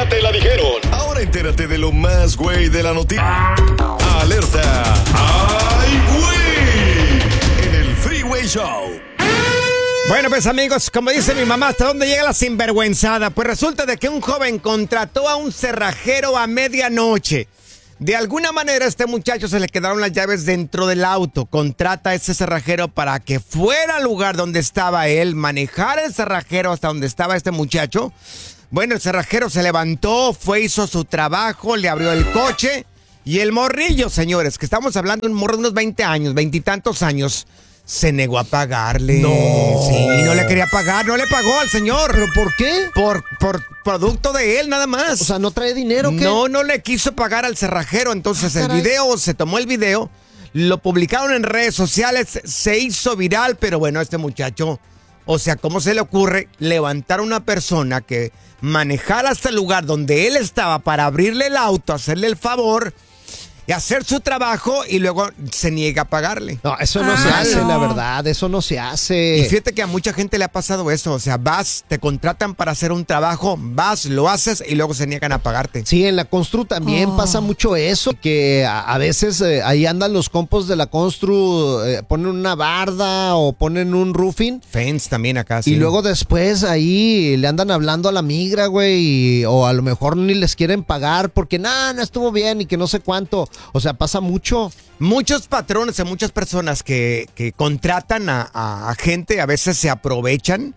ya te la dijeron. Ahora entérate de lo más güey de la noticia. ¡Alerta! ¡Ay, güey! En el Freeway Show. Bueno, pues amigos, como dice mi mamá, ¿hasta dónde llega la sinvergüenzada? Pues resulta de que un joven contrató a un cerrajero a medianoche. De alguna manera a este muchacho se le quedaron las llaves dentro del auto. Contrata a ese cerrajero para que fuera al lugar donde estaba él, manejara el cerrajero hasta donde estaba este muchacho. Bueno, el cerrajero se levantó, hizo su trabajo, le abrió el coche y el morrillo, señores, que estamos hablando de un morro de unos 20 años, 20 y tantos años, se negó a pagarle. No. Sí, no le quería pagar, no le pagó al señor. ¿Pero por qué? Por producto de él, nada más. O sea, ¿no trae dinero? ¿Qué? No le quiso pagar al cerrajero. Entonces se tomó el video, lo publicaron en redes sociales, se hizo viral, pero bueno, este muchacho, o sea, ¿cómo se le ocurre levantar a una persona que manejara hasta el lugar donde él estaba para abrirle el auto, hacerle el favor y hacer su trabajo y luego se niega a pagarle? No, eso no se hace, la verdad, eso no se hace. Y fíjate que a mucha gente le ha pasado eso, o sea, vas, te contratan para hacer un trabajo, vas, lo haces y luego se niegan a pagarte. Sí, en la constru también pasa mucho eso, que a veces ahí andan los compos de la constru, ponen una barda o ponen un roofing. Fence también acá, sí. Y luego después ahí le andan hablando a la migra, güey, o a lo mejor ni les quieren pagar porque no estuvo bien y que no sé cuánto. O sea, pasa mucho. Muchos patrones y muchas personas que contratan a gente a veces se aprovechan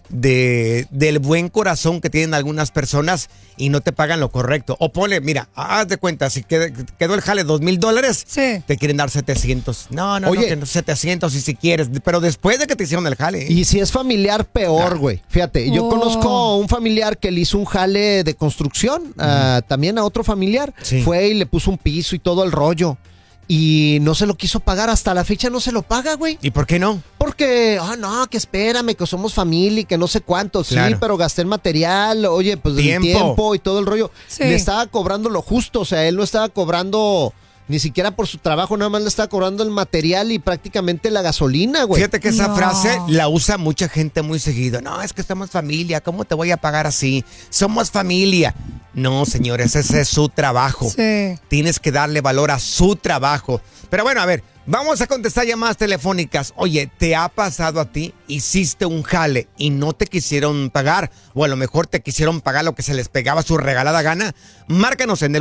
del buen corazón que tienen algunas personas y no te pagan lo correcto. O ponle, mira, haz de cuenta, si quedó el jale $2,000, sí, te quieren dar 700. No, que no 700 y si quieres, pero después de que te hicieron el jale. Y si es familiar, peor, güey. Fíjate, yo conozco un familiar que le hizo un jale de construcción, también a otro familiar. Sí. Fue y le puso un piso y todo el rollo. Y no se lo quiso pagar, hasta la fecha no se lo paga, güey. ¿Y por qué no? Porque, que espérame, que somos familia y que no sé cuánto. Claro. Sí, pero gasté el material, oye, pues el tiempo y todo el rollo. Sí. Le estaba cobrando lo justo, o sea, él no estaba cobrando ni siquiera por su trabajo, nada más le estaba cobrando el material y prácticamente la gasolina, güey. Fíjate que esa frase la usa mucha gente muy seguido. No, es que somos familia, ¿cómo te voy a pagar así? Somos familia. No, señores, ese es su trabajo. Sí. Tienes que darle valor a su trabajo. Pero bueno, a ver, vamos a contestar llamadas telefónicas. Oye, ¿te ha pasado a ti? Hiciste un jale y no te quisieron pagar, o a lo mejor te quisieron pagar lo que se les pegaba su regalada gana. Márcanos en el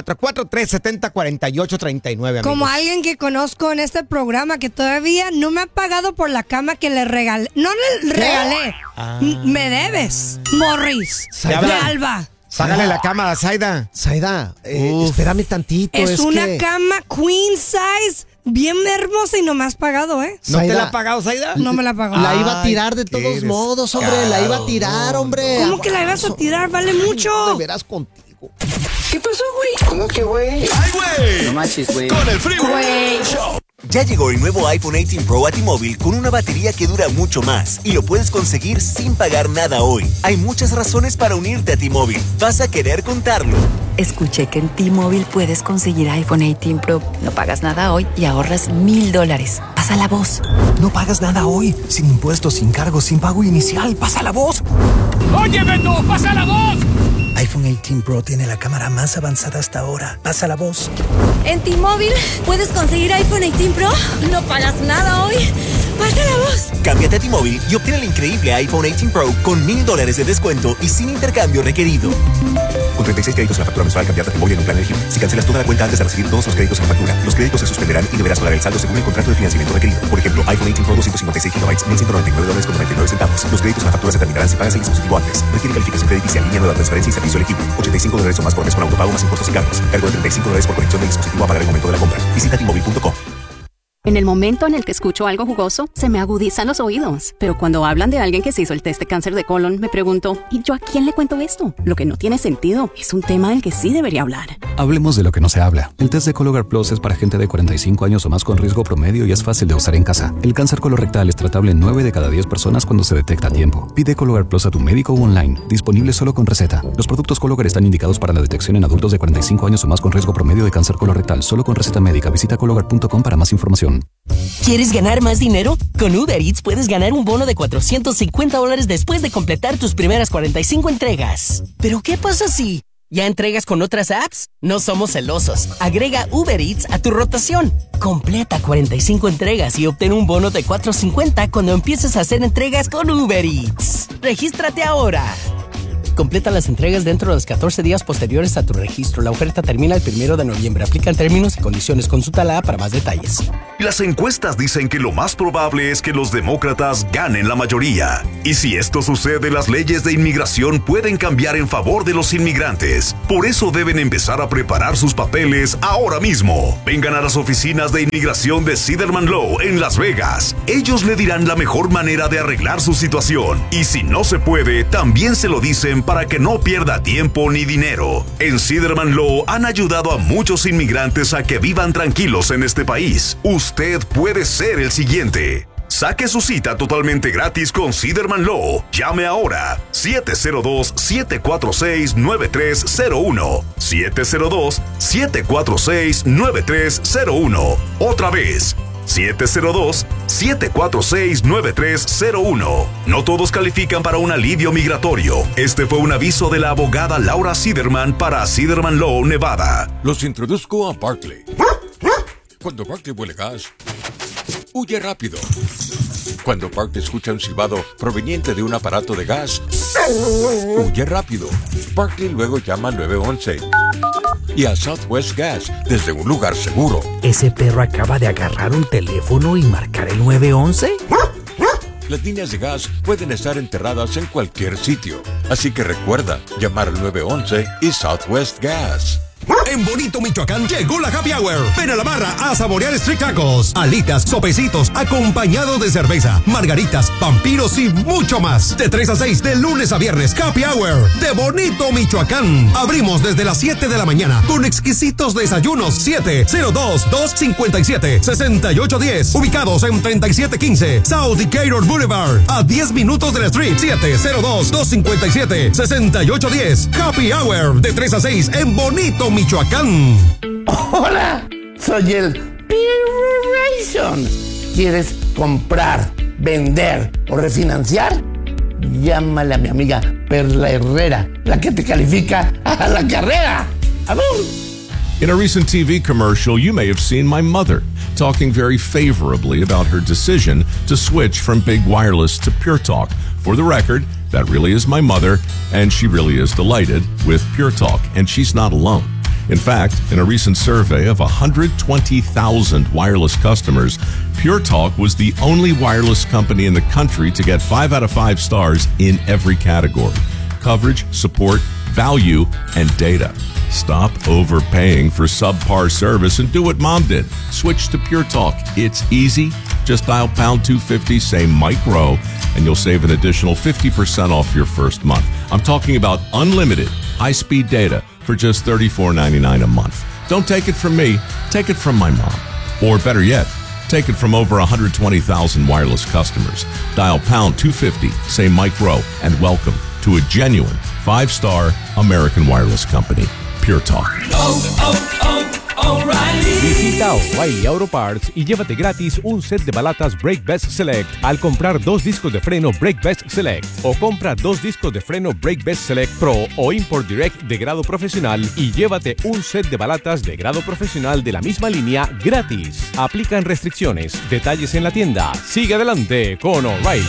1844-370-4839, amigos. Como alguien que conozco en este programa que todavía no me ha pagado por la cama que le regalé. No le regalé. Me debes, Morris. ¿Te hablan? De Alba. Págale la cama a Zaida. Zaida, espérame tantito. Es una cama queen size, bien hermosa y no me has pagado, ¿eh? ¿No te Zaida, la ha pagado, Zaida? No me la pagó. La iba a tirar de todos eres modos, hombre. La iba a tirar, hombre. ¿Cómo que la ibas a tirar? Vale mucho. De veras contigo. ¿Qué pasó, güey? ¿Cómo que, güey? ¡Ay, güey! No manches, güey. Con el Freeway Show. Ya llegó el nuevo iPhone 18 Pro a T-Mobile con una batería que dura mucho más y lo puedes conseguir sin pagar nada hoy. Hay muchas razones para unirte a T-Mobile. Vas a querer contarlo. Escuché que en T-Mobile puedes conseguir iPhone 18 Pro. No pagas nada hoy y ahorras $1,000. Pasa la voz. No pagas nada hoy. Sin impuestos, sin cargos, sin pago inicial. Pasa la voz. ¡Oye, Beto! ¡Pasa la voz! iPhone 18 Pro tiene la cámara más avanzada hasta ahora. Pasa la voz. En T-Mobile puedes conseguir iPhone 18 Pro. No pagas nada hoy. Pasa la voz. Cámbiate a T-Mobile y obtén el increíble iPhone 18 Pro con $1,000 de descuento y sin intercambio requerido. Con 36 créditos en la factura mensual, cambiate a T-Mobile en un plan elegible. Si cancelas toda la cuenta antes de recibir todos los créditos en la factura, los créditos se suspenderán y deberás pagar el saldo según el contrato de financiamiento requerido. Por ejemplo, iPhone 18 Pro 256 GB, $1,199.99. Los créditos en la factura se terminarán si pagas el dispositivo antes. Requiere calificación crediticia, línea nueva, transferencia y servicio elegible. $85 o más por mes con autopago más impuestos y cargos. Cargo de $35 por conexión del dispositivo a pagar el momento de la compra. Visita T-Mobile.com. En el momento en el que escucho algo jugoso, se me agudizan los oídos. Pero cuando hablan de alguien que se hizo el test de cáncer de colon, me pregunto, ¿y yo a quién le cuento esto? Lo que no tiene sentido. Es un tema del que sí debería hablar. Hablemos de lo que no se habla. El test de Cologuard Plus es para gente de 45 años o más con riesgo promedio y es fácil de usar en casa. El cáncer colorectal es tratable en 9 de cada 10 personas cuando se detecta a tiempo. Pide Cologuard Plus a tu médico o online. Disponible solo con receta. Los productos Cologuard están indicados para la detección en adultos de 45 años o más con riesgo promedio de cáncer colorectal. Solo con receta médica. Visita Cologuard.com para más información. Amazon. ¿Quieres ganar más dinero? Con Uber Eats puedes ganar un bono de $450 después de completar tus primeras 45 entregas. ¿Pero qué pasa si ya entregas con otras apps? No somos celosos. Agrega Uber Eats a tu rotación. Completa 45 entregas y obtén un bono de $450 cuando empieces a hacer entregas con Uber Eats. ¡Regístrate ahora! Completa las entregas dentro de los 14 días posteriores a tu registro. La oferta termina el 1 de noviembre. Aplican términos y condiciones. Consulta la app para más detalles. Las encuestas dicen que lo más probable es que los demócratas ganen la mayoría. Y si esto sucede, las leyes de inmigración pueden cambiar en favor de los inmigrantes. Por eso deben empezar a preparar sus papeles ahora mismo. Vengan a las oficinas de inmigración de Siderman Law en Las Vegas. Ellos le dirán la mejor manera de arreglar su situación. Y si no se puede, también se lo dicen para que no pierda tiempo ni dinero. En Siderman Law han ayudado a muchos inmigrantes a que vivan tranquilos en este país. Usted puede ser el siguiente. Saque su cita totalmente gratis con Siderman Law. Llame ahora. 702-746-9301. 702-746-9301. Otra vez. 702-746-9301. No todos califican para un alivio migratorio. Este fue un aviso de la abogada Laura Siderman para Siderman Law, Nevada. Los introduzco a Barkley. Cuando Barkley huele gas, huye rápido. Cuando Barkley escucha un silbado proveniente de un aparato de gas, huye rápido. Barkley luego llama al 911 y a Southwest Gas desde un lugar seguro. ¿Ese perro acaba de agarrar un teléfono y marcar el 911? Las líneas de gas pueden estar enterradas en cualquier sitio, así que recuerda llamar al 911 y Southwest Gas. En Bonito, Michoacán, llegó la Happy Hour. Ven a la barra a saborear street tacos, alitas, sopecitos, acompañado de cerveza, margaritas, vampiros y mucho más. De 3 a 6, de lunes a viernes, Happy Hour de Bonito, Michoacán. Abrimos desde las 7 de la mañana con exquisitos desayunos. 702-257-6810. Ubicados en 3715 South Decatur Boulevard, a 10 minutos de la street. 702-257-6810. Happy Hour de 3 a 6 en Bonito, Michoacán. Hola, soy el Pirration. ¿Quieres comprar, vender o refinanciar? Llámale a mi amiga Perla Herrera, la que te califica a la carrera. ¡Abur! In a recent TV commercial, you may have seen my mother talking very favorably about her decision to switch from Big Wireless to Pure Talk. For the record, that really is my mother, and she really is delighted with Pure Talk, and she's not alone. In fact, in a recent survey of 120,000 wireless customers, Pure Talk was the only wireless company in the country to get 5 out of 5 stars in every category: coverage, support, value, and data. Stop overpaying for subpar service and do what Mom did. Switch to Pure Talk. It's easy. Just dial pound 250, say Mike Rowe, and you'll save an additional 50% off your first month. I'm talking about unlimited high-speed data for just $34.99 a month. Don't take it from me. Take it from my mom. Or better yet, take it from over 120,000 wireless customers. Dial pound 250, say Mike Rowe, and welcome to a genuine 5-star American wireless company. Pure Talk. Visita O'Reilly Auto Parts y llévate gratis un set de balatas Brake Best Select al comprar 2 discos de freno Brake Best Select, o compra 2 discos de freno Brake Best Select Pro o Import Direct de grado profesional y llévate un set de balatas de grado profesional de la misma línea gratis. Aplican restricciones. Detalles en la tienda. Sigue adelante con O'Reilly.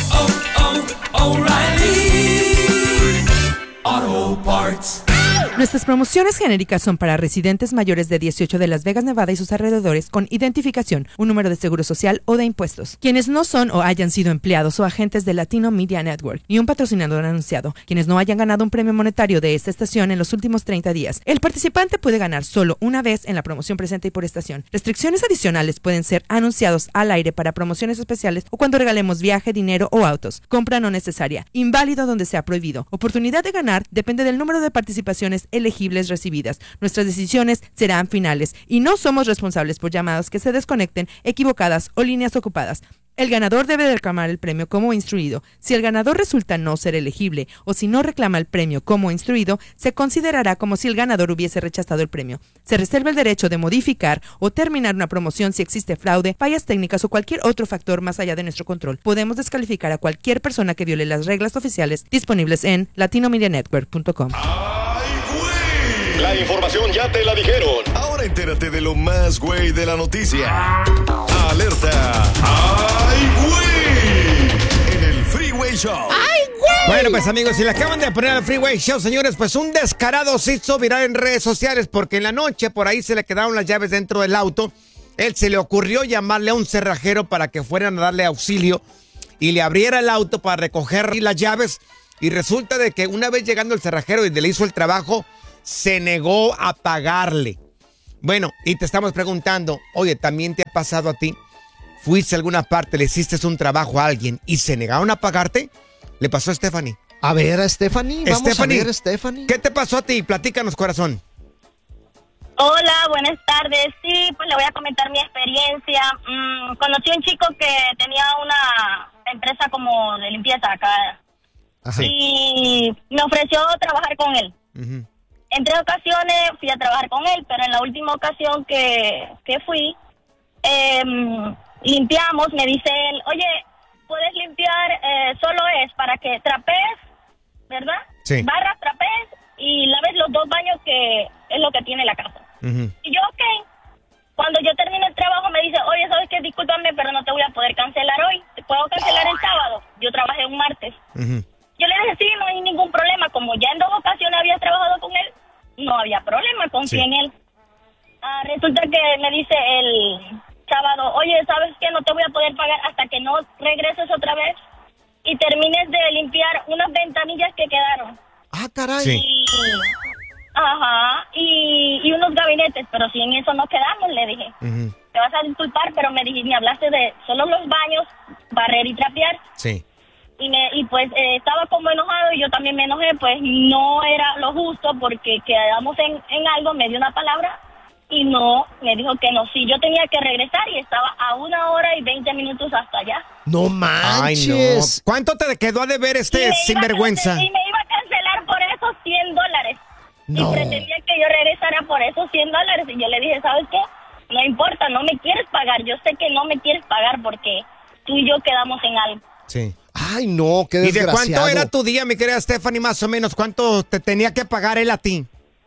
Auto Parts. Nuestras promociones genéricas son para residentes mayores de 18 de Las Vegas, Nevada y sus alrededores con identificación, un número de seguro social o de impuestos. Quienes no son o hayan sido empleados o agentes de Latino Media Network ni un patrocinador anunciado. Quienes no hayan ganado un premio monetario de esta estación en los últimos 30 días. El participante puede ganar solo una vez en la promoción presente y por estación. Restricciones adicionales pueden ser anunciados al aire para promociones especiales o cuando regalemos viaje, dinero o autos. Compra no necesaria. Inválido donde sea prohibido. Oportunidad de ganar depende del número de participaciones elegibles recibidas. Nuestras decisiones serán finales y no somos responsables por llamadas que se desconecten, equivocadas o líneas ocupadas. El ganador debe de reclamar el premio como instruido. Si el ganador resulta no ser elegible o si no reclama el premio como instruido, se considerará como si el ganador hubiese rechazado el premio. Se reserva el derecho de modificar o terminar una promoción si existe fraude, fallas técnicas o cualquier otro factor más allá de nuestro control. Podemos descalificar a cualquier persona que viole las reglas oficiales disponibles en latinomedianetwork.com. La información ya te la dijeron. Ahora entérate de lo más güey de la noticia. Alerta. ¡Ay, güey! En el Freeway Show. ¡Ay, güey! Bueno, pues amigos, si le acaban de poner al Freeway Show, señores, pues un descarado se hizo viral en redes sociales porque en la noche por ahí se le quedaron las llaves dentro del auto. Él se le ocurrió llamarle a un cerrajero para que fueran a darle auxilio y le abriera el auto para recoger las llaves. Y resulta de que una vez llegando el cerrajero y le hizo el trabajo, se negó a pagarle. Bueno, y te estamos preguntando, oye, ¿también te ha pasado a ti? ¿Fuiste a alguna parte, le hiciste un trabajo a alguien y se negaron a pagarte? Le pasó a Stephanie. A ver, a Stephanie, vamos a ver, Stephanie. ¿Qué te pasó a ti? Platícanos, corazón. Hola, buenas tardes. Sí, pues le voy a comentar mi experiencia. Conocí a un chico que tenía una empresa como de limpieza acá. Ajá. Y me ofreció trabajar con él. Uh-huh. En 3 ocasiones fui a trabajar con él, pero en la última ocasión que fui, limpiamos, me dice él, oye, puedes limpiar, solo es para que trapees, ¿verdad? Sí. Barras, trapees y laves los 2 baños que es lo que tiene la casa. Uh-huh. Y yo, ok. Cuando yo termine el trabajo me dice, oye, ¿sabes qué? Discúlpame, pero no te voy a poder cancelar hoy. ¿Te puedo cancelar el sábado? Yo trabajé un martes. Uh-huh. Yo le dije, sí, no hay ningún problema. Como ya en 2 ocasiones había trabajado con él, no había problema, confié en él. Resulta que me dice el sábado, oye, ¿sabes qué? No te voy a poder pagar hasta que no regreses otra vez y termines de limpiar unas ventanillas que quedaron. Ah, caray. Sí. Y unos gabinetes, pero si en eso nos quedamos, le dije. Uh-huh. Te vas a disculpar, pero me dijiste, me hablaste de solo los baños, barrer y trapear. Sí. Y pues estaba como enojado y yo también me enojé, pues no era lo justo porque quedamos en algo, me dio una palabra y no, me dijo que no, sí, yo tenía que regresar y estaba a 1 hora y 20 minutos hasta allá. No manches. Ay, no. ¿Cuánto te quedó a deber sinvergüenza? Y me iba a cancelar por esos $100. No. Y pretendía que yo regresara por esos $100 y yo le dije, ¿sabes qué? No importa, no me quieres pagar, yo sé que no me quieres pagar porque tú y yo quedamos en algo. Sí. Ay, no, qué desgraciado. ¿Y de cuánto era tu día, mi querida Stephanie, más o menos? ¿Cuánto te tenía que pagar él a ti?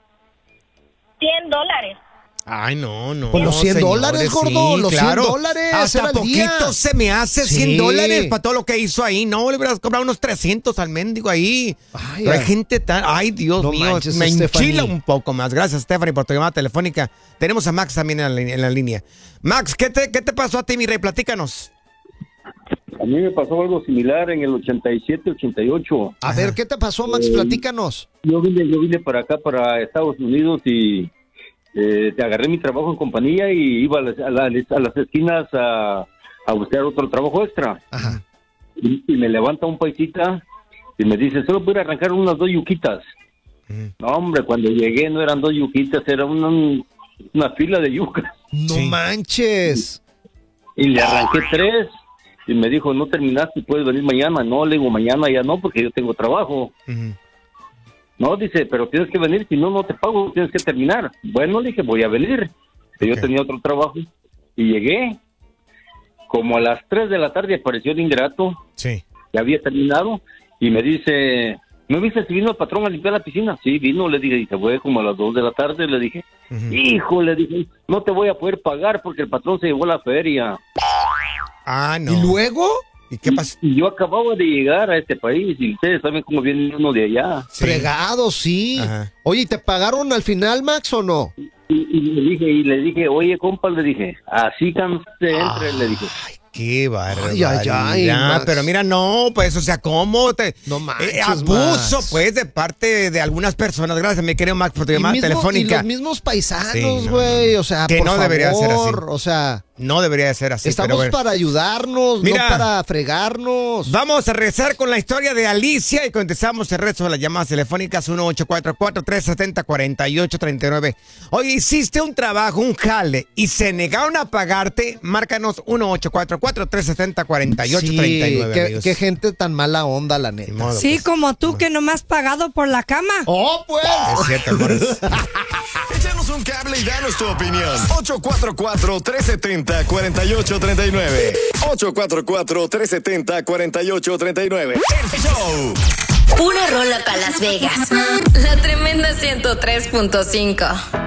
$100. Ay, no. Pues los $100, gordo, sí, los claro. $100. Hasta poquito se me hace $100 para todo lo que hizo ahí. No, le hubieras cobrado unos 300 al mendigo ahí. Ay, pero hay gente tan... Ay, Dios mío, manches, me enchila un poco más. Gracias, Stephanie, por tu llamada telefónica. Tenemos a Max también en la línea. Max, ¿qué te pasó a ti, mi rey? Platícanos. A mí me pasó algo similar en el 87, 88. A ver, ¿qué te pasó, Max? Platícanos. Yo vine para acá, para Estados Unidos y te agarré mi trabajo en compañía y iba a las esquinas a buscar otro trabajo extra. Ajá. Y me levanta un paisita y me dice, solo puedo arrancar unas 2 yuquitas. No, hombre, cuando llegué no eran 2 yuquitas, era una fila de yucas. No manches. Y le arranqué 3. Y me dijo, no terminaste, puedes venir mañana. No, le digo, mañana ya no, porque yo tengo trabajo. Uh-huh. No, dice, pero tienes que venir, si no, no te pago, tienes que terminar. Bueno, le dije, voy a venir. Okay. Yo tenía otro trabajo. Y llegué. Como a las 3 de la tarde apareció el ingrato. Sí. Ya había terminado. Y me dice, ¿no viste si vino el patrón a limpiar la piscina? Sí, vino, le dije, y se fue como a las 2 de la tarde, le dije. Uh-huh. Hijo, le dije, no te voy a poder pagar porque el patrón se llevó a la feria. Ah, no. ¿Y luego? ¿Y qué pasó? Y yo acababa de llegar a este país y ustedes saben cómo viene uno de allá. Sí. Fregado, sí. Ajá. Oye, ¿te pagaron al final, Max, o no? Y le dije, oye, compa, le dije, así entre, le dije. Ay, qué barbaridad. Pero mira, no, pues, o sea, ¿cómo te...? No manches, abuso, Max. Pues, de parte de algunas personas. Gracias, mi querido Max, por tu llamada telefónica. Y los mismos paisanos, güey, o sea, que por no favor, debería ser así. O sea, No debería de ser así. Estamos pero bueno. para ayudarnos, Mira, no para fregarnos. Vamos a rezar con la historia de Alicia y contestamos el resto de las llamadas telefónicas 1844-370-4839. Oye, hiciste un trabajo, un jale y se negaron a pagarte. Márcanos 1844-370-4839. Sí, qué gente tan mala onda, la neta. Sí, pues, como tú que no me has pagado por la cama. ¡Oh, pues! Es cierto, amores. Échanos un cable y danos tu opinión. 844-370-4839. 844-370-4839. El show. Una rola para Las Vegas. La tremenda 103.5.